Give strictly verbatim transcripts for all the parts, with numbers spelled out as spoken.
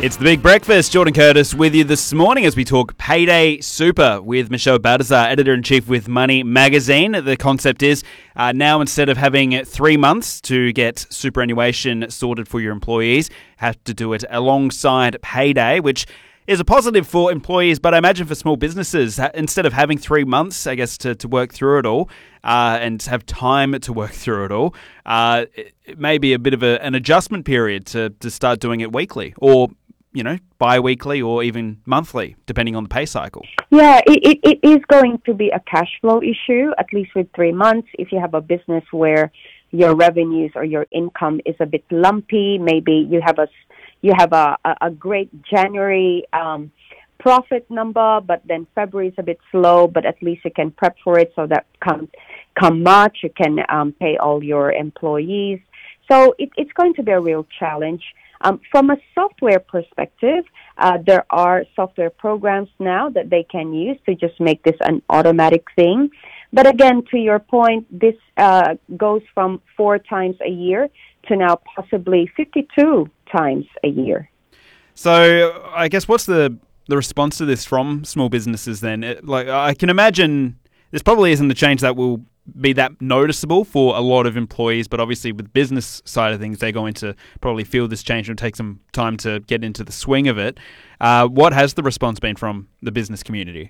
It's The Big Breakfast. Jordan Curtis with you this morning as we talk Payday Super with Michelle Baltazar, Editor-in-Chief with Money Magazine. The concept is uh, now instead of having three months to get superannuation sorted for your employees, have to do it alongside Payday, which is a positive for employees, but I imagine for small businesses, instead of having three months, I guess, to, to work through it all uh, and have time to work through it all, uh, it, it may be a bit of a, an adjustment period to, to start doing it weekly or, you know, bi-weekly or even monthly, depending on the pay cycle. Yeah, it, it, it is going to be a cash flow issue, at least with three months. If you have a business where your revenues or your income is a bit lumpy, maybe you have a You have a, a, a great January um, profit number, but then February is a bit slow, but at least you can prep for it so that come, come March you can um, pay all your employees. So it, it's going to be a real challenge. Um, from a software perspective, uh, there are software programs now that they can use to just make this an automatic thing. But again, to your point, this uh, goes from four times a year to now possibly fifty-two times a year. So I guess what's the, the response to this from small businesses then? It, like I can imagine this probably isn't a change that will be that noticeable for a lot of employees, but obviously with the business side of things, they're going to probably feel this change and take some time to get into the swing of it. Uh, what has the response been from the business community?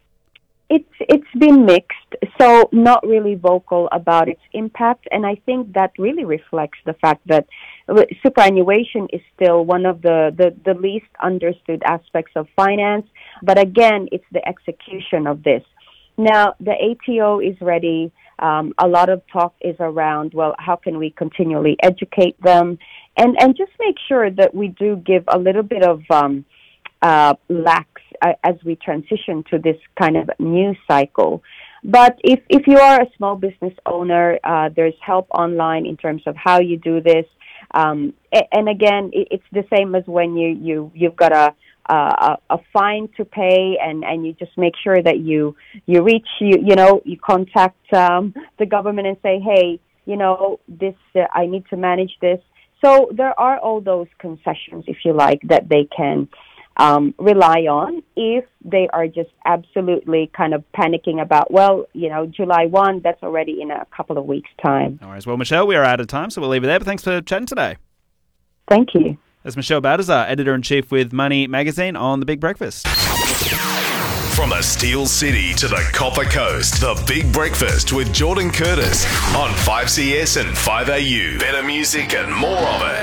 It's it's been mixed, so not really vocal about its impact, and I think that really reflects the fact that superannuation is still one of the, the, the least understood aspects of finance, but again, it's the execution of this. Now, the A T O is ready. Um, a lot of talk is around, well, how can we continually educate them, and, and just make sure that we do give a little bit of um, uh, lax as we transition to this kind of new cycle. But if, if you are a small business owner, uh, there's help online in terms of how you do this. Um, and again, it's the same as when you, you, you've got a, a, a fine to pay and, and you just make sure that you, you reach, you, you know, you contact um, the government and say, hey, you know, this, uh, I need to manage this. So there are all those concessions, if you like, that they can Um, rely on if they are just absolutely kind of panicking about, well, you know, July first, that's already in a couple of weeks' time. All right. Well, Michelle, we are out of time, so we'll leave it there. But thanks for chatting today. Thank you. That's Michelle Baltazar, Editor-in-Chief with Money Magazine on The Big Breakfast. From the Steel City to the Copper Coast, The Big Breakfast with Jordan Curtis on five C S and five A U. Better music and more of it.